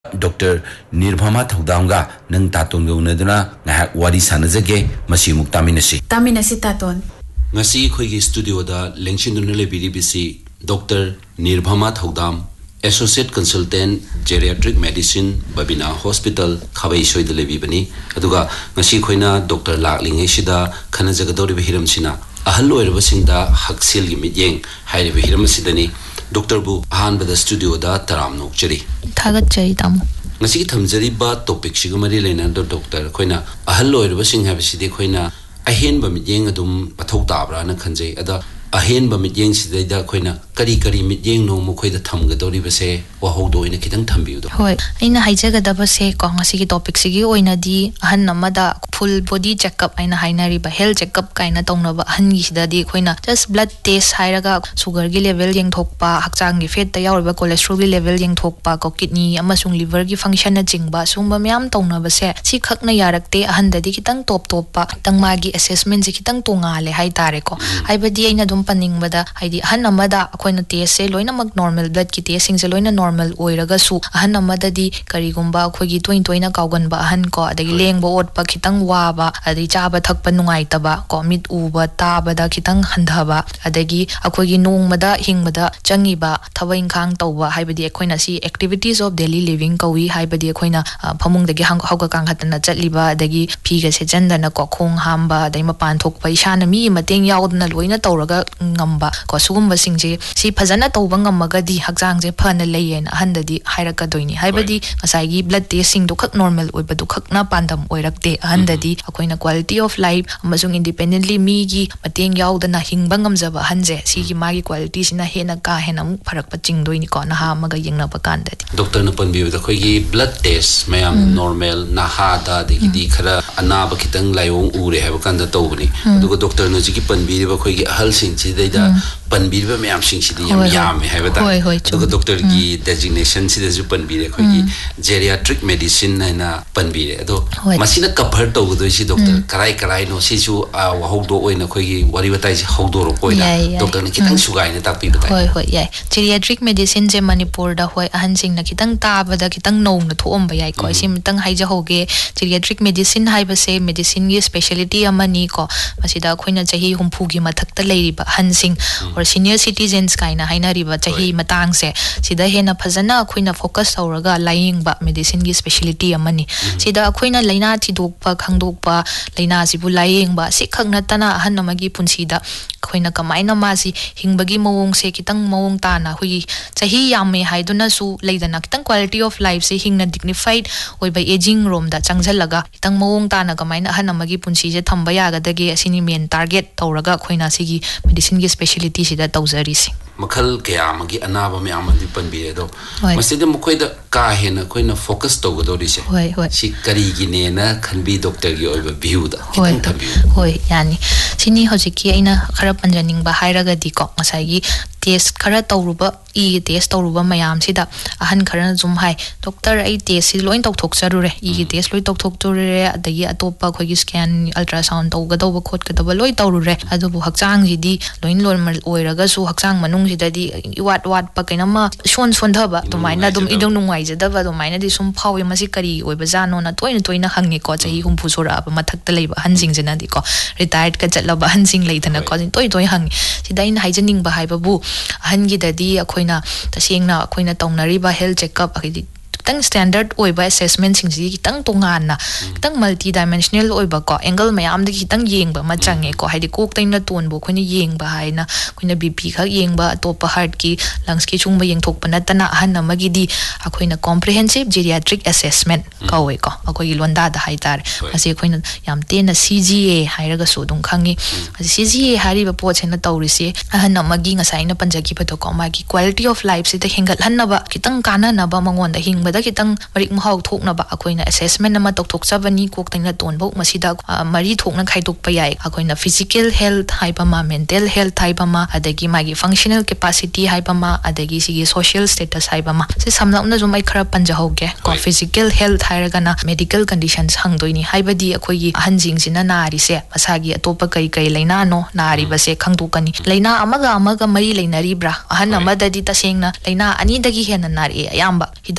Dr. Nirbhama Thaudamga nang taton ga unaduna ngahak wari sanajage masi muktaminasi taton ngasi khoigi studio da lengchinduna lebiri bisi Dr. Nirbhama Thaudam Associate Consultant Geriatric Medicine Babina Hospital Khabai Soid lebi bani aduga ngasi khoina Dr. Laklinge sida khana jagadori behiram sina ahal oirabasingda haksil gi midyeng haire behiram sidani Dr. Bu Han bada studio da taram nok cheri thagat cheri tam ngasi thamjari ba topic siga mari leina do doctor khoina ahal oirba sing ha biside khoina ahen ba midyeng adum pathau tabra na khanjai ada ahen ba midyeng sidaida khoina kari midyeng no mo khoida thamga dori base wa hodo ina kitang thambiu do hoi aina haijaga da base ko ngasi ki topic sigi oina di ahan namada full body checkup aina hainari ba health checkup kaina tongna ba ahan gi sida di khoina just blood test hairaga sugar gi level yeng thokpa hakchang gi fat ta yaurba cholesterol gi level yeng thokpa ko kidney amasung liver gi function na jingba sungba myam tongna base si khakna yarakte ahan da di kitang top pa tang magi assessment ji kitang tongale hai tare ko hai ba di aina dum paning bada haidi ahan amada akoina test se loina mak normal blood ki test sing se loina normal oiraga su ahan amada di kari gumba khogi toina kaugan ba ahan ko adagi lengba otpa kitang waba adagi chaba thakpa nungai taba ko mit uba taba da kitang handhaba adagi akogi nongmada hingmada changiba thawaing khang tawba haibadi akoina si activities of daily living kawi haibadi akoina phamung dagi hauga kang hatana chatliba adagi phiga se jandana ko khong hamba adai mapan thokpa isana mi mateng yaudna loina tawraga ngamba ko sugumba singje si phajana tawba ngamaga di hakjang je phana leyen ahandadi hairaka doini haibadi ngasai gi blood test sing do khak normal oibadu khak na pandam oirakte ahandadi akoina quality of life amasung independently mi gi mateng yaudana hingba ngamjaba hanje si gi magi quality sina hena ka hena mu pharak pa ching doini ko na ha maga yengna pa kandadi doctor na panbi da khoi gi blood test mayam normal na ha da de gi di khara anaba kitang layong ure ha kanda tawbani adugo doctor na ji gi panbi ba khoi gi ahal sing chi da panbi ba mayam sing si di yam ha ba ta adugo doctor gi designation si da ju panbi re khoi gi geriatric medicine na panbi re ado masina cover to do si doctor karai no si ju wa hodo oina khoi gi wari batai si hodo ro koina doctor na kitang sugai na takpi batai hoi yai geriatric medicine je manipur da hoi ahan sing na kitang ta ba da kitang nong na thom ba yai ko sim tang haija hoge geriatric medicine hai ba se medicine gi specialty amani ko masida khoina chahi humpu gi mathak ta leiri ba han sing or senior citizens kaina haina riba chahi matang se sida hena phajana khoina focus auraga lying ba medicine gi specialty amani sida khoina laina chidok pa khangdok pa laina sibu lying ba si khangna tana han namagi punsi da khoina kamaina ma si hingbagi mawong se kitang mawong ta na hui chahi yamme haiduna su leidana kitang quality of life se hingna dignified oi by aging room da changjalaga kitang mawong ta na kamaina han namagi punsi je thamba yaga dage asini main target tauraga khoina sigi medicine gi specialty sida tawjari si makhal kya magi anaba me amadi panbi do masida mukoi da ka hena koina focus to go do rise si kari gi ne na khanbi doctor gi oiba view da kitang thabi hoi yani sini hojiki aina khara panjaning ba hairaga di ko ngasai gi test khara tawruba e test tawruba mayam sida ahan khara zum hai doctor ai test si loin tok thok charure e test loi tok thok ture adagi atopa khoi gi scan ultrasound tawga dawba khot ka dawba loi tawrure adubu hakchang ji di loin normal oiraga su hakchang manung sida di wat pa kainama son thaba to maina dum idong nungai jadaba do maina di sum phawi masi kari oiba jano na toina hangni ko chahi humpu sora ba mathak ta leiba hansing jana di ko retired ka chatla ba hansing leithana ko toi hang sida in haijaning ba haiba bu hangi dadi akoina tasengna akoina tongnari ba health checkup akidi kitang standard oiba assessment sing ji kitang tongan na kitang multi dimensional oiba ko angle mayam de kitang yengba ma change ko haidi kok taina ton bo khoini yengba haina khoina bp khak yengba topa heart ki lungs ki chungba yengthok pana tana han amagi di akoina comprehensive geriatric assessment kawai ko akoi londa da haitar ase khoina yam tena CGA hairaga so dum khangi CGA hari ba po chena tawrisi han amagi ngasai na panjaki pa to ko magi quality of life se ta hengal hanna kitang kana na ba mangon da hing da kitang marik mahau thokna ba akoina assessment nama tok chabani kok taina ton bo masida mari thokna khaidok pa yai akoina physical health haiba ma mental health haiba ma adagi magi functional capacity haiba ma adagi sigi social status haiba ma se samna zo mai khara panja hoge ko physical health hairaga na medical conditions hangdoini haiba di akoigi hanjing sina nari se masagi atopa kai laina no nari ba se khangdokani laina amaga mari lainari bra ahan amada di tasengna laina ani dagi hena nari ayamba hidak nung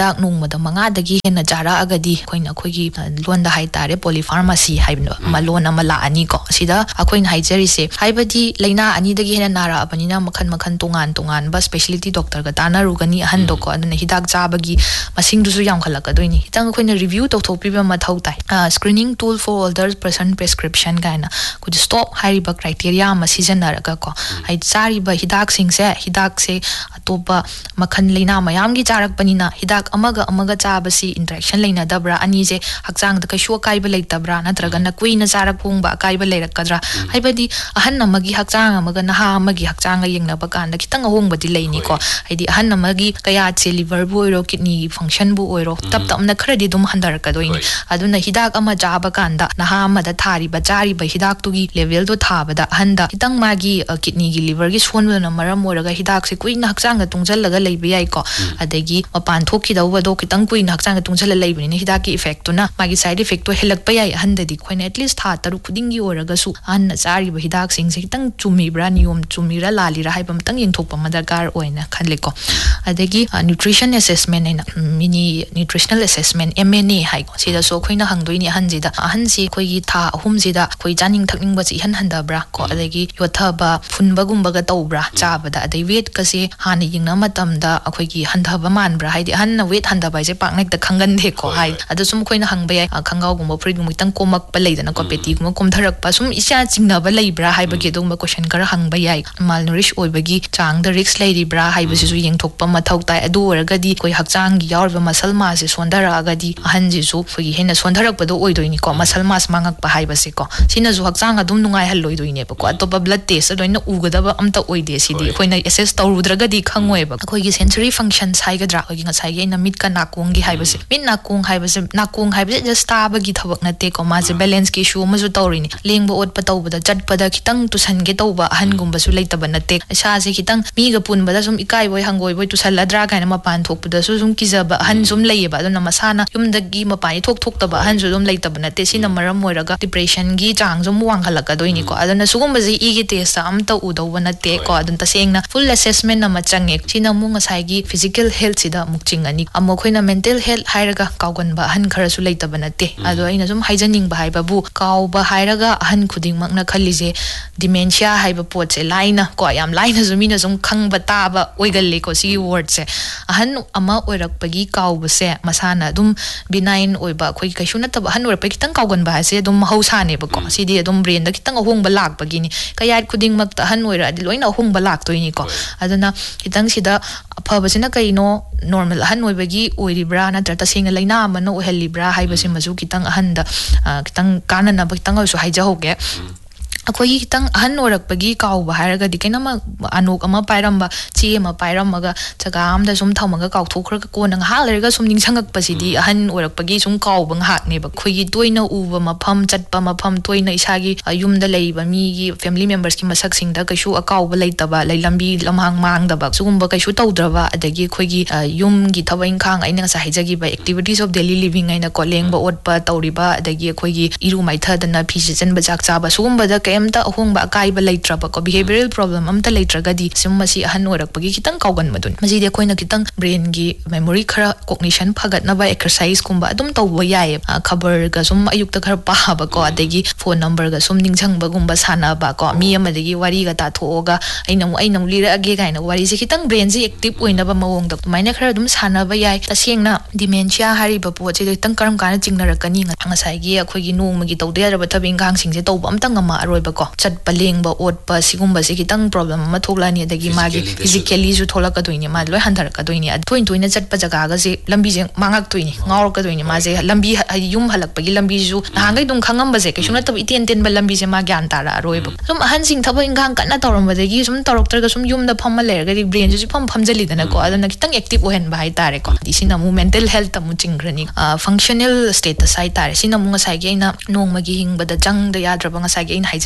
नोंमदा मंगादगी Hena जारागदी अखोइन अखोइगी loan दा हाइतारे polypharmacy हाइबनो Malone अमा लाअनी को सिदा अखोइन हाइजरिसे हाइबदी लैना अनी दगी हेना नारा अपनिना मखन मखन तोंगान तोंगान बा speciality doctor गा ताना रुगनी अहन दो को अदना हिदाक चाबगी मसिंग दुसु याम खलकदोइनी हितंग अखोइन रिव्यू तौथोपिबा मथौ ताइ screening tool for older person prescription गाइना कुछ स्टॉप हाइबा क्राइटेरिया अमा सिजनरगा को हाइ चारिबा हिदाक सिंगसे हिदाक से अतोपा मखन लैना मयामगी चारकपनिना हिदाक अमगा चाबसी इंटरेक्शन लेनादब्रा अनीजे हक्चांग द कशो काइबा लेतब्रा नत्रगना कुइना चारक पुंगबा काइबा लेरकद्रा हाइबदी अहन अमगी हक्चांग अमगा नहा अमगी हक्चांग येंगनबा कांदा खितंग अहोंगबदी लेनी को हाइदी अहन अमगी कया से लिवर बु ओइरो किडनी फंक्शन बु ओइरो तब तमना खरदी दुम हंदरकदोइनी अदुना हिदाक अमा चाबा कांदा नहा अमदा थारिबा चारिबा हिदाक तुगी लेवल दो थाबदा अहंदा खितंग मागी किडनी गी लिवर गी सोनबना मरम ओरगा हिदाक से कुइना हक्चांग तुंगजलगा लेबा याइ को अदगी मपान थोकिदौबदो खितंग कुइना हक्चांग तुंगजल लेबनी हिदाक की इफेक्ट तो ना मागी साइड इफेक्ट तो हेलकपा याइ अहंददी खोइना एटलीस्ट था तरु खुदिंगी ओरगसु अहन चारिबा हिदाक सिंग से खितंग चुमीब्रा नियम चुमीरा लालिरा हाइबम तंग यंगथोकपा मदरकार ओइना खनलेको अदगी न्यूट्रिशन असेसमेंट हैना mini nutritional assessment MNA high सिदा सो खोइना हंगदोइनी अहनजिदा अहनसी खोइगी था अहुमजिदा खोइ जानिंग थकनिंग बची हन हंदब्रा को अदगी योथबा फुनबगुंबगा तौब्रा चाबदा अदै वेट कसे हानि यिंगना मतमदा अखोइगी हंधबा मानब्रा हाइदि अहन वेट हंधबा इसे पाकनेक खंगन को हाइ अदु सुम खोइना हंगबा याइ खंगावगुंबा फ्रिगुंबा तंग कोमकपा लेदना को पेटीगुंबा कोमधरकपा सुम इसा चिंगनबा लेब्रा हाइबगी दुंबा क्वेश्चन खरा हंगबा याइ मालनरिश ओइबगी चांग द रिस्क लेरिब्रा हाइबसिसु यंगथोकपा मथौ ताइ अदु ओरगदी कोइ हक्चांगी यावरबा मसल मास से सोंदरागदी अहनजिसु फोगी हेना सोंदरकपदो ओइदोइनी को मसल मास मांगकपा हाइबसे को सिनाजु हक्चांग अदुम नुंगाइ हल्लोइदोइने बको अतोपा blood test दोइना उगदबा अमता ओइदे Sidi खोइना assess तौरुद्रगदी खंगोइबा खोइगी sensory functions हाइगद्रा खोइगी ngasai ge na mit ka nakung gi haibase mit nakung haibase just tabagi thabak nate ko ma je balance ki issue ma ju tawrini lengba ot pa tawbada chatpada khitang tusan ge tawba ahan gumba su leitaba nate sa se khitang mi ga punbada sum ikai boy hangoi boy tusal ladra kaina mapan thokpada su sum kijaba ahan sum leiba aduna masana yumdagi mapani thok taba ahan su dum leitaba nate sina maram moiraga depression gi chang sum wanghalaka doini ko aduna sugumba ji e gi test am ta udawba nate ko adun ta sengna full assessment na machange sina mu ngasai gi physical health sida mukching ani amo khoina mental health hairaga kaugan ba han khara su leitaba nate ado aina sum haijaning ba haiba bu kau ba hairaga han khuding makna khalije dementia haiba pot se laina ko yam laina zumina sum khangba taba oigalle ko si word se han ama oirakpagi kau ba se masana dum benign oiba khoi kaishu nataba han oirakpagi tang kaugan ba se dum hausa ne ba ko si di dum brain da kitang ahong ba lak bagi ni kayat khuding mak ta han oira di loina ahong ba lak to ni ko aduna kitang sida phaba sina kaino normal han oibagi oiribra na tarta singa laina amano ohelibra haibase mazu kitang ahanda kitang kanana ba kitang so haija hoge अखोई खितंग अहन ओरकपगी काउबा हारगदी कैनम Anouk अमा पाइरमबा ची अमा पाइरमगा जगा आमदा सुम थमगा काउथोखरगा कोन ngahak lerga sum ningsanगakpasidi अहन ओरकपगी सुम काउबा ngahak नेबा खोई तोइना उबा मफम चटपा मफम तोइना इसागी युमदा लेइबा मीगी family members की मसक सिंगदा कैसु अकाउबा लेतबा लैलंबी लमहांग मांगदबा सुगुम्बा कैसु तौद्रबा अदगी खोईगी युमगी थबैं खांग आइना ngasa हाइजगी बा एक्टिविटीज ऑफ डेली लिविंग आइना कोलेंगबा ओटपा तौरिबा अदगी खोईगी इरु माइथदना फिसिजन बजाक चाबा सुगुम्बा केमता अहोंगबा काइबा लेट्रबा को बिहेवियरल प्रॉब्लम अमता लेट्रगदी सिमसी अहन ओरकपगी खितंग काउगन मदुन मजीदे खोइना खितंग ब्रेन गी मेमोरी खरा कॉग्निशन फगतनबा एक्सरसाइज कुंबा अदुम तौबा याय खबर गा सुम अयुक्त खर पाबा को अदगी फोन नंबर गा सुम निंगसंगबा गुंबा सानाबा को मी अमदगी वारी गा ताथोगा आइना लिरगे गाइना वारी से खितंग ब्रेन से एक्टिव ओइनबा मवोंग द माइना खरा दुम सानाबा याय तसेंगना डिमेंशिया हारिबा पोचे खितंग करम काना चिंगनरकनी ngасai अखोगी नोंमगी तौदेरबा थबिंग गांग सिंगसे तौबा अमतंग अमा अरोइबा को चटपा लेंबा ओटपा सिगुम्बा से खितंग प्रॉब्लम अमा थोकलानी अदगी मागी फिजिकली जु थोलकदोइनी मा लोय हंधरकदोइनी थोइन थोइन चटपा जगह गा से लंबी जे मांगकतोइनी गावरकदोइनी मा जे लंबी युम हलकपगी लंबी जु नांगै दुम खंगम बजे कैसु नतब इतेन तेन बा लंबी जे मा ज्ञान तारा रोइबा सुम अहन सिंग थबा इंगांग कन्ना तौरमबदगी सुम तौरक्तरगा सुम युम दा फम लेरगदी ब्रेन जु फमजलिदना को अदना खितंग एक्टिव ओहन बा हाइ तारे को दिसिना मु मेंटल हेल्थ अमु चिंग्रनी फंक्शनल स्टेटस हाइ तारे सिना मु ngasai ge ina nongmagi hingba da jang da yadraba ngasai ge ina haije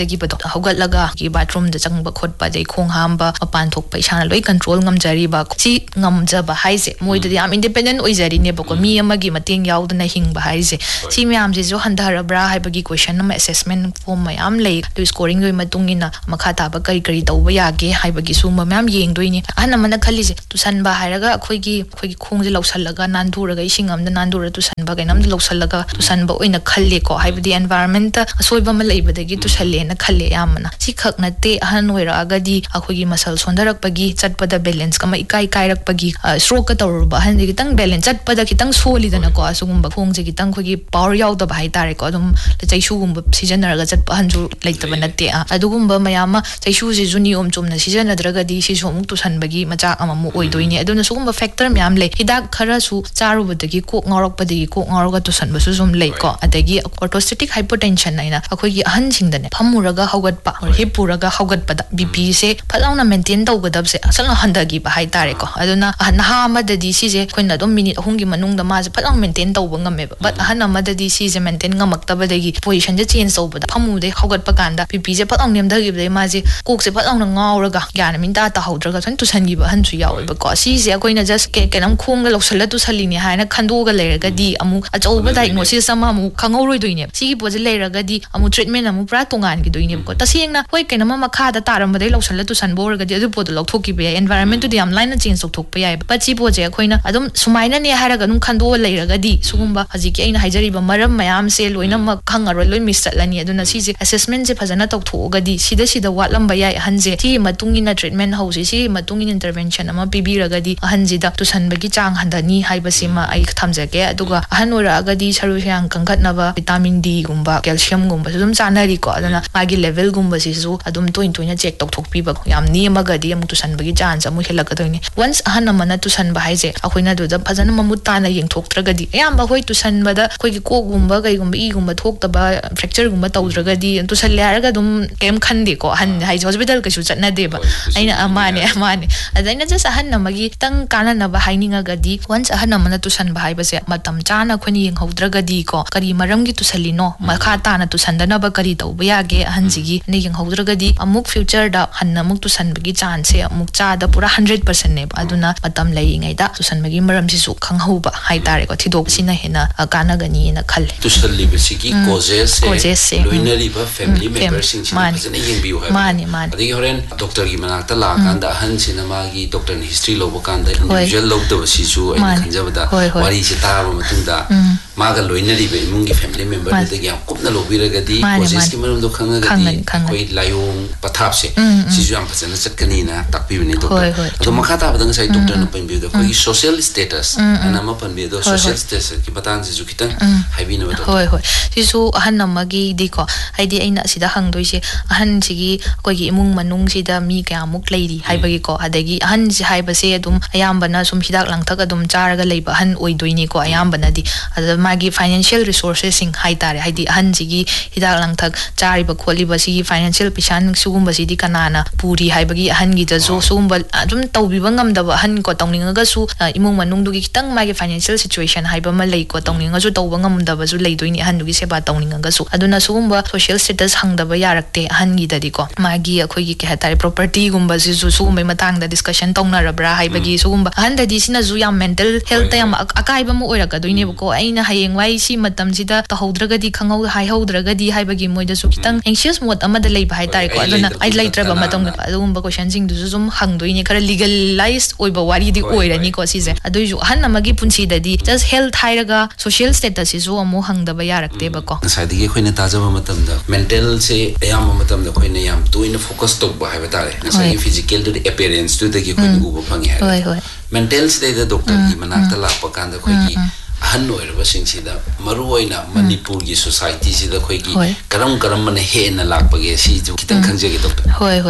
ꯍꯧꯒꯠꯆꯈꯤꯕꯗꯣ ꯍꯧꯒꯠꯂꯒ ꯕꯥꯊꯔꯨꯝꯗ ꯆꯪꯕ ꯈꯣꯠꯄ ꯑꯗꯩ ꯈꯣꯡ ꯍꯥꯝꯕ ꯃꯄꯥꯟ ꯊꯣꯛꯄ ꯏꯁꯥꯅ ꯂꯣꯏ ꯀꯟꯇ꯭ꯔꯣल ꯉꯝꯖꯔꯤꯕ ꯁꯤ ꯉꯝꯖꯕ ꯍꯥꯏꯁꯦ ꯃꯣꯏꯗꯗꯤ ꯌꯥꯝ ꯏꯟꯗꯤꯄꯦꯟꯗꯦꯟ ꯑꯣꯏꯖꯔꯤꯅꯦꯕꯀꯣ ꯃꯤ ꯑꯃꯒꯤ ꯃꯇꯦꯡ ꯌꯥꯎꯗꯅ ꯍꯤꯡꯕ ꯍꯥꯏꯁꯦ ꯁꯤ ꯃꯌꯥꯝꯁꯤꯁꯨ ꯍꯟꯊꯔꯕ꯭ꯔꯥ ꯍꯥꯏꯕꯒꯤ ꯀ꯭ꯋꯦꯁꯟ ꯑꯃ ꯑꯦꯁꯦꯁꯃꯦꯟ ꯐꯣꯔꯝ ꯃꯌꯥꯝ ꯂꯩ ꯑꯗꯨ ꯁ꯭ꯀꯣꯔꯤꯡꯒꯤ ꯃꯇꯨꯡ ꯏꯟꯅ ꯃꯈꯥ ꯇꯥꯕ ꯀꯔꯤ ꯇꯧꯕ ꯌꯥꯒꯦ ꯍꯥꯏꯕꯒꯤ ꯁꯨꯝꯕ ꯃꯌꯥꯝ ꯌꯦꯡꯗꯣꯏꯅꯤ ꯑꯍꯟ ꯑꯃꯅ ꯈꯜꯂꯤꯁꯦ ꯇꯨꯁꯟꯕ ꯍꯥꯏꯔꯒ ꯑꯩꯈꯣꯏꯒꯤ ꯈꯣꯡꯁꯦ ꯂꯧꯁꯜꯂꯒ ꯅꯥꯟꯊꯨꯔꯒ ꯏꯁꯤꯡ ꯑꯃꯗ ꯅꯥꯟꯊꯨꯔ ꯇꯨꯁꯟꯕ ꯀꯩꯅꯣꯝꯗ ꯂꯧꯁꯜꯂꯒ ꯇꯨꯁꯟꯕ ꯑꯣꯏꯅ ꯈꯜꯂꯦꯀꯣ ꯍꯥꯏꯕꯗꯤ एनवायरमेंट ꯑꯁꯣꯏꯕ ꯑꯃ ꯂꯩꯕꯗꯒꯤ ꯇꯨꯁꯜꯂꯦꯅ ꯈꯜꯂꯦ ꯌꯥꯝꯅ ꯁꯤ ꯈꯛ ꯅꯠꯇꯦ ꯑꯍꯟ ꯑꯣꯏꯔꯛꯑꯒꯗꯤ ꯑꯩꯈꯣꯏꯒꯤ ꯃꯁꯜ ꯁꯣꯟꯊꯔꯛꯄꯒꯤ ꯆꯠꯄꯗ ꯕꯦꯂꯦꯟꯁ ꯑꯃ ꯏꯀꯥꯏ ꯀꯥꯏꯔꯛꯄꯒꯤ ꯁ꯭ꯇ꯭ꯔꯣꯛꯀ ꯇꯧꯔꯨꯕ ꯑꯍꯟꯁꯦ ꯈꯤꯇꯪ ꯕꯦꯂꯦꯟꯁ ꯆꯠꯄꯗ ꯈꯤꯇꯪ ꯁꯣꯜꯂꯤꯗꯅꯀോ ꯑꯁꯤꯒꯨꯝꯕ ꯈꯣꯡꯁꯦ ꯈꯤꯇꯪ ꯑꯩꯈꯣꯏꯒꯤ ꯄꯥꯋꯔ ꯌꯥꯎꯗꯕ ꯍꯥꯏꯇꯥꯔꯦꯀꯣ ꯑꯗꯨꯝ ꯆꯩꯁꯨꯒꯨꯝꯕ ꯁꯤꯖꯤꯟꯅꯔꯒ ꯆꯠꯄ ꯑꯍꯟꯁꯨ ꯂꯩꯇꯕ ꯅꯠꯇꯦ ꯑꯗꯨꯒꯨꯝꯕ ꯃꯌꯥꯝ ꯑꯃ ꯆꯩꯁꯨꯁꯤꯁꯨ ꯅꯤꯌꯣꯝ ꯆꯨꯝꯅ ꯁꯤꯖꯤꯟꯅꯗ꯭ꯔꯒꯗꯤ ꯁꯤꯁꯨ ꯑꯃꯨꯛ ꯇꯨꯁꯟꯕꯒꯤ ꯃꯆꯥꯛ ꯑꯃꯃꯨꯛ ꯑꯣꯏꯗꯣꯏꯅꯤ ꯑꯗꯨꯅ ꯁꯤꯒꯨꯝꯕ ꯐꯦꯛꯇꯔ ꯃꯌꯥꯝ ꯂꯩ ꯍꯤꯗꯥꯛ ꯈꯔꯁꯨ ꯆꯥꯔꯨꯕꯗꯒꯤ ꯀꯣꯛ ꯉꯥꯎꯔꯛꯄꯗꯒꯤ ꯀꯣꯛ ꯉꯥꯎꯔꯒ ꯇꯨꯁꯟꯕꯁꯨ ꯁꯨꯝ ꯂꯩꯀꯣ ꯑꯗꯒꯤ orthostatic hypotension ꯍꯥꯏꯅ ꯑꯩꯈꯣꯏꯒꯤ ꯑꯍꯟꯁꯤꯡꯗꯅꯦ ꯐꯝꯃꯨꯔꯒ ꯍꯧꯒꯠꯄ ꯍꯤꯞꯄꯨꯔꯒ ꯍꯧꯒꯠꯄꯗ ꯕꯤꯄꯤꯁꯦ ꯐꯖꯅ ꯃꯦꯟꯇꯦꯟ ꯇꯧꯒꯗꯕꯁꯦ ꯑꯁꯜꯅ ꯍꯟꯊꯈꯤꯕ ꯍꯥꯏꯇꯥꯔꯦꯀꯣ ꯑꯗꯨꯅ ꯅꯍꯥ ꯑꯃꯗꯗꯤ ꯁꯤꯁꯦ ꯑꯩꯈꯣꯏꯅ ꯑꯗꯨꯝ ꯃꯤꯅꯤꯠ 3ꯒꯤ ꯃꯅꯨꯡꯗ ꯃꯥꯁꯦ ꯐꯖꯅ ꯃꯦꯟꯇꯦꯟ ꯇꯧꯕ ꯉꯝꯃꯦꯕ ꯕꯠ ꯑꯍꯟ ꯑꯃꯗꯗꯤ ꯁꯤꯁꯦ ꯃꯦꯟꯇꯦꯟ ꯉꯝꯃꯛꯇꯕꯗꯒꯤ ꯄꯣꯖꯤꯁꯟꯁꯦ ꯆꯦꯟꯖ ꯇꯧꯕꯗ ꯐꯝꯃꯨꯗꯩ ꯍꯧꯒꯠꯄ ꯀꯥꯟꯗ ꯕꯤꯄꯤꯁꯦ ꯐꯖꯅ ꯅꯦꯝꯊꯈꯤꯕꯗꯩ ꯃꯥꯁꯦ ꯀꯣꯛꯁꯦ ꯐꯖꯅ ꯉꯥꯎꯔꯒ ꯒ꯭ꯌꯥꯟ ꯃꯤꯟꯇꯥ ꯇꯥꯍꯧꯗ꯭ꯔꯒ ꯁꯨꯃꯥꯏꯅ ꯇꯨꯁꯟꯈꯤꯕ ꯑꯍꯟꯁꯨ ꯌꯥꯎꯋꯦꯕꯀꯣ ꯁꯤꯁꯦ ꯑꯩꯈꯣꯏꯅ ꯖꯁ ꯀꯩꯅꯣꯝ ꯈꯣꯡꯗ ꯂꯧꯁꯜꯂ ꯇꯨꯁꯜꯂꯤꯅꯦ ꯍꯥꯏꯅ ꯈꯟꯗꯣꯛꯑꯒ ꯂꯩꯔꯒꯗꯤ ꯑꯃꯨꯛ ꯑꯆꯧꯕ ꯗꯥꯏꯒꯅꯣꯁꯤꯁ ꯑꯃ ꯑꯃꯨꯛ ꯈꯪꯍꯧꯔꯣꯏꯗꯣꯏꯅꯦꯕ ꯁꯤꯒꯤ ꯄꯣꯠꯁꯦ ꯂꯩꯔꯒꯗꯤ ꯑꯃꯨꯛ ꯇ꯭ꯔꯤꯠꯃꯦꯟ ꯑꯃꯨꯛ ꯄꯨꯔꯥ ꯇꯣꯉꯥꯟꯈꯤꯗꯣꯏꯅꯦꯕꯀꯣ ꯇꯁꯦꯡꯅ ꯍꯣꯏ ꯀꯩꯅꯣꯝꯃ ꯃꯈꯥꯗ ꯇꯥꯔꯝꯕꯗꯩ ꯂꯧꯁꯜꯂ ꯇꯨꯁꯟꯕ ꯑꯣꯏꯔꯒꯗꯤ ꯑꯗꯨ ꯄꯣꯠꯇꯣ ꯂꯧꯊꯣꯛꯈꯤꯕ ꯌꯥꯏ एनवायरमेंटꯨꯗꯤ ꯌꯥꯝ ꯂꯥꯏꯅ ꯆꯦꯟꯖ ꯇꯧꯊꯣꯛꯄ ꯌꯥꯏꯕ ꯕꯠ ꯁꯤ ꯄꯣꯠꯁꯦ ꯑꯩꯈꯣꯏꯅ ꯑꯗꯨꯝ ꯁꯨꯃꯥꯏꯅꯅꯦ ꯍꯥꯏꯔꯒ ꯑꯗꯨꯝ ꯈꯟꯗꯣꯛꯑ ꯂꯩꯔꯒꯗꯤ ꯁꯤꯒꯨꯝꯕ ꯍꯧꯖꯤꯛꯀꯤ ꯑꯩꯅ ꯍꯥꯏꯖꯔꯤꯕ ꯃꯔꯝ ꯃꯌꯥꯝꯁꯦ ꯂꯣꯏꯅꯃꯛ ꯈꯪꯉꯔꯣꯏ ꯂꯣꯏ ꯃꯤꯁ ꯆꯠꯂꯅꯤ ꯑꯗꯨꯅ ꯁꯤꯁꯦ ꯑꯦꯁꯦꯁꯃꯦꯟꯁꯦ ꯐꯖꯅ ꯇꯧꯊꯣꯛꯑꯒꯗꯤ ꯁꯤꯗ ꯋꯥꯠꯂꯝꯕ ꯌꯥꯏ ꯑꯍꯟꯁꯦ ꯁꯤꯒꯤ ꯃꯇꯨꯡ ꯏꯟꯅ ꯇ꯭रीटमेंट ꯍꯧꯁꯤ ꯁꯤꯒꯤ ꯃꯇꯨꯡ ꯏꯟꯅ इंटरवेंशन ꯑꯃ ꯄꯤꯕꯤꯔꯒꯗꯤ ꯑꯍꯟꯁꯤꯗ ꯇꯨꯁꯟꯕꯒꯤ ꯆꯥꯡ ꯍꯟꯊꯅꯤ ꯍꯥꯏꯕꯁꯤꯃ ꯑꯩ ꯊꯝꯖꯒꯦ ꯑꯗꯨꯒ ꯑꯍꯟ ꯑꯣꯏꯔꯛꯑꯒꯗꯤ ꯁꯔꯨ ꯁꯌꯥꯡ ꯀꯟꯈꯠꯅꯕ ꯚꯤꯇꯥꯃꯤन डी ꯒꯨꯝꯕ ꯀꯦꯜꯁꯤꯌꯝꯒꯨꯝꯕꯁꯨ ꯑꯗꯨꯝ ꯆꯥꯅꯔꯤꯀꯣ ꯑꯗꯨꯅ ꯃꯥꯒꯤ ꯂꯦꯚꯦꯜꯒꯨꯝꯕꯁꯤꯁꯨ ꯑꯗꯨꯝ ꯇꯣꯏꯅ ꯆꯦꯛ ꯇꯧꯊꯣꯛꯄꯤꯕ ꯌꯥꯝ ꯅꯦꯝꯃꯒꯗꯤ ꯑꯃꯨꯛ ꯇꯨꯁꯟꯕꯒꯤ ꯆꯥꯟꯁ ꯑꯃꯨꯛ ꯍꯦꯜꯂꯛꯀꯗꯣꯏꯅꯤ वंस अहन अमना तुसनबा हाइजे अखोइना दुदा फजन ममुत ताना येंथोक्त्रगदी अयाम बखोइ तुसनबदा अखोइगी कोगुंबा कइगुंबा इगुंबा थोक्तबा फ्रैक्चर गुंबा तौद्रगदी तुसल्ले हारगा दुम केम खंदेको अहन हाइजे हॉस्पिटल कइसु चटनादेबा अइना माने अदैना जस अहन अमगी तंग कानानबा हाइनिंगगदी वंस अहन अमना तुसनबा हाइबसे मतम चाना अखोइनि येंहौद्रगदी को करी मरमगी तुसल्लिनो मखा ताना तुसंदनबा करी तौबा यागे अहनजिगी ने येंहौद्रगदी अमुक फ्यूचर दा हन्न अमुक तुसनबगी चांस से अमुक चादा पूरा 100% ने अदुना मतम लैङैदा तुसनबगी मरमसिसु खंगहौबा हाइतारेको थिदोकसिना हेना कानागनी ना खल तुसल्लिबसिगी कोजेस से लोइनरिबा फैमिली मेंबर्स सिंग फजने येंबियो है माने अदि होरेन डॉक्टर की मनाक्ता लाकांदा अहन सिनेमागी डॉक्टर नि हिस्ट्री लोबो कांदा इंडिविजुअल लोबदबसिसु आई खंजबदा वारी से ताबा मतुंदा मागा लोइनरिबे इमुंगी फैमिली मेंबर दगी याम कुपना लोबिरगदी कोजेस की मरमदो खंगगदी कोइ लायों पथाप से सिजु याम फजने चटकनी ना ताकपिबने डॉक्टर तो मखाता बदंग साइ डॉक्टर न पनबिदो कोइ सोशल स्टेटस अनामा पनबिदो सोशल स्टेटस की बतान सिजु खितंग हाइबिनो होय सिसु अहन नमगी दिको हाइदि अइना सिदा हंगदोइसे अहन सिगी कोइगी इमुंग मनुंग सिदा मी कयामुक लैरि हाइबगी को अदगी अहन सि हाइबसे अदुम अयामबना सुम हिदाक लांथक अदुम चारगा लैबा अहन ओइदोइनी को अयामबनादि अद मागी फाइनेंशियल रिसोर्सेस सिंग हाइतारे हाइदि अहन सिगी हिदाक लांथक चारिबा खोलिबा सिगी फाइनेंशियल पिसान सुगुम्बा सिदि कनाना पूरी हाइबगी अहन गी दजो सुगुम्बा अदुम तौबिबा ngam अहन को तौनिंगगासु इमुंग मनुंगदुगी खितंग मागी फाइनेंशियल सिचुएशन हाइबा मा लैको तौनिंगसु तौबा ngam लेदोइनी अहनदुगी सेबा तौनिंगगासु अदुना सुगुम्बा सोशल स्टेटस हंगदबा यारक्ते अहनगी ददिको मागी अखोइगी के हतारे प्रॉपर्टी गुम्बा सिसु सुगुम्बे मतांगदा डिस्कशन तौनारब्रा हाइबगी सुगुम्बा अहनददी सिनाजु याम मेंटल हेल्थ याम अकाइबा म ओइरकदोइनेबको अइना हायेंवाई सि मतमसिदा तहौद्रगदी खंगौ हाइहौद्रगदी हाइबगी मोइदसु खितंग एंशियस मोड अमदा लैबा हाइतारेको अदुना आई लैत्रबा मतंग अदुगुम्बा क्वेश्चन सिंग दुजु जुम हंगदोइने खरा लीगलाइज ओइबा वारीदी ओइरानी को सिजे अदुजु अहन अमगी पुंसीददी जस्ट हेल्थ हाइरगा सोशल स्टेटस इजु अमु हंगदबा यारक्तेबको साइदिगे खोइने ताजबा मतमदा मेंटल से याम मतमदा खोइने याम तोइने फोकस तोबा हाइबा तारे नसाई physical to the appearance to दगी खोइने उबा फंगे हाइ मेंटल से द डॉक्टर की मनाक्ता लापा कांदा खोइगी अहन ओइरबसिंगसिदा मरुओइना मणिपुर की सोसाइटी सिदा खोइगी करम मन हेना लापगे सि जो खितंग खंजगे डॉक्टर होय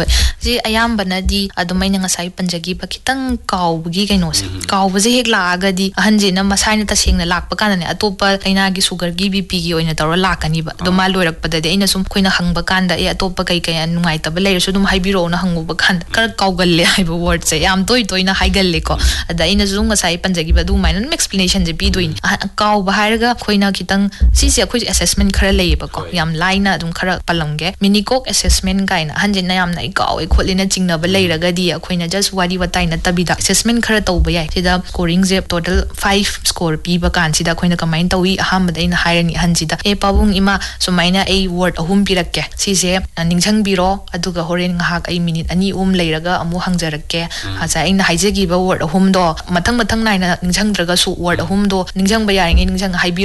ꯁꯤ ꯑꯌꯥꯝꯕꯅꯗꯤ ꯑꯗꯨꯝ ꯑꯩꯅ ꯉꯁꯥꯏ ꯄꯟꯖꯈꯤꯕ ꯈꯤꯇꯪ ꯀꯥꯎꯕꯒꯤ ꯀꯩꯅꯣꯁꯦ ꯀꯥꯎꯕꯁꯦ ꯍꯦꯛ ꯂꯥꯛꯑꯒꯗꯤ ꯑꯍꯟꯁꯤꯅ ꯃꯁꯥꯅ ꯇꯁꯦꯡꯅ ꯂꯥꯛꯄ ꯀꯥꯟꯗꯅꯦ ꯑꯇꯣꯞꯄ ꯂꯩꯅꯥꯒꯤ ꯁꯨꯒꯔꯒꯤ ꯕꯤꯄꯤꯒꯤ ꯑꯣꯏꯅ ꯇꯧꯔ ꯂꯥꯛꯀꯅꯤꯕ ꯑꯗꯣ ꯃꯥ ꯂꯣꯏꯔꯛꯄꯗꯗꯤ ꯑꯩꯅ ꯁꯨꯝ ꯑꯩꯈꯣꯏꯅ ꯍꯪꯕ ꯀꯥꯟꯗ ꯑꯇꯣꯞꯄ ꯀꯩ ꯅꯨꯡꯉꯥꯏꯇꯕ ꯂꯩꯔꯁꯨ ꯑꯗꯨꯝ ꯍꯥꯏꯕꯤꯔꯛꯑꯣꯅ ꯍꯪꯉꯨꯕ ꯀꯥꯟꯗ ꯈꯔ ꯀꯥꯎꯒꯜꯂꯦ ꯍꯥꯏꯕ ꯋꯥꯔꯗꯁꯦ ꯌꯥꯝ ꯇꯣꯏꯅ ꯍꯥꯏꯒꯜꯂꯦꯀꯣ ꯑꯗ ꯑꯩꯅꯁꯨ ꯑꯗꯨꯝ ꯉꯁꯥꯏ ꯄꯟꯖꯈꯤꯕ ꯑꯗꯨꯃꯥꯏꯅ ꯑꯗꯨꯝ ꯑꯦꯛꯁꯄ꯭ꯂꯦꯅꯦꯁꯟꯁꯦ ꯄꯤꯗꯣꯏꯅꯤ ꯀꯥꯎꯕ ꯍꯥꯏꯔꯒ ꯑꯩꯈꯣꯏꯅ ꯈꯤꯇꯪ ꯁꯤꯁꯦ ꯑꯩꯈꯣꯏ ꯑꯦꯁꯦꯁꯃꯦꯟ ꯈꯔ ꯂꯩꯌꯦꯕꯀꯣ ꯌꯥꯝ ꯂꯥꯏꯅ ꯑꯗꯨꯝ ꯈꯔ ꯄꯜꯂꯝꯒꯦ ꯃꯤꯅꯤꯀꯣꯛ ꯑꯦꯁꯦꯁꯃꯦꯟ ꯀꯥꯏꯅ ꯑꯍꯟꯁꯤꯅ ꯌꯥꯝꯅ ꯑꯩ ꯀꯥꯎꯋꯦ ꯈꯣꯠꯂꯦꯅ ꯆꯤꯡꯅꯕ ꯂꯩꯔꯒꯗꯤ ꯑꯩꯈꯣꯏꯅ ꯖꯁ ꯋꯥꯔꯤ ꯋꯥꯇꯥꯏ ꯅꯠꯇꯕꯤꯗ ꯑꯦꯁꯦꯁꯃꯦꯟ ꯈꯔ ꯇꯧꯕ ꯌꯥꯏ ꯁꯤꯗ ꯁ꯭ꯀꯣꯔꯤꯡꯁꯦ ꯇꯣꯇꯜ 5 ꯁ꯭ꯀꯣꯔ ꯄꯤꯕ ꯀꯥꯟꯁꯤꯗ ꯑꯩꯈꯣꯏꯅ ꯀꯃꯥꯏꯅ ꯇꯧꯏ ꯑꯍꯥꯟꯕꯗ ꯑꯩꯅ ꯍꯥꯏꯔꯅꯤ ꯑꯍꯟꯁꯤꯗ ꯄꯥꯕꯨꯡ ꯏꯃꯥ ꯁꯨꯃꯥꯏꯅ ꯑꯩ ꯋꯥꯔꯗ 3 ꯄꯤꯔꯛꯀꯦ ꯁꯤꯁꯦ ꯅꯤꯡꯁꯤꯡꯕꯤꯔꯣ ꯑꯗꯨꯒ ꯍꯣꯔꯦꯟ ꯉꯥꯏꯍꯥꯛ ꯑꯩ ꯃꯤꯅꯤꯠ 2 ꯂꯩꯔꯒ ꯑꯃꯨꯛ ꯍꯪꯖꯔꯛꯀꯦ ꯉꯁꯥꯏ ꯑꯩꯅ ꯍꯥꯏꯖꯈꯤꯕ ꯋꯥꯔꯗ 3ꯗꯣ ꯃꯊꯪ ꯅꯥꯏꯅ ꯅꯤꯡꯁꯤꯡꯗ꯭ꯔꯒꯁꯨ ꯋꯥꯔꯗ 3ꯗꯣ ꯅꯤꯡꯁꯤꯡꯕ ꯌꯥꯔꯤꯉꯩ ꯍꯥꯏꯕꯤꯔꯛꯑꯣ